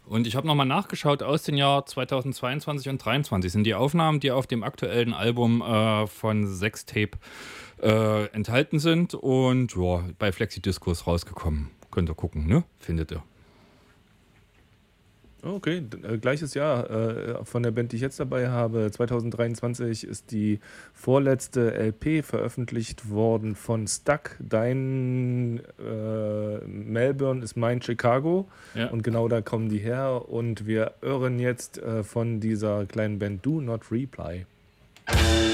Und ich habe nochmal nachgeschaut, aus dem Jahr 2022 und 2023 sind die Aufnahmen, die auf dem aktuellen Album von Sextape enthalten sind und ja, bei Flexidiscos rausgekommen. Könnt ihr gucken, ne? Findet ihr. Okay, gleiches Jahr von der Band, die ich jetzt dabei habe. 2023 ist die vorletzte LP veröffentlicht worden von Stuck. Dein Melbourne ist mein Chicago. Ja. Und genau da kommen die her. Und wir hören jetzt von dieser kleinen Band Do Not Reply.